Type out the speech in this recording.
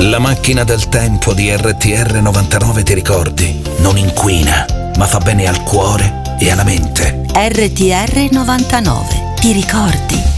La macchina del tempo di RTR 99, ti ricordi? Non inquina, ma fa bene al cuore e alla mente. RTR 99, ti ricordi?